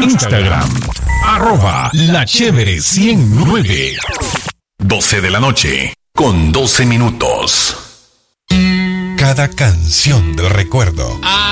Instagram, @lachévere109. 12 de la noche, con 12 minutos. Cada canción del recuerdo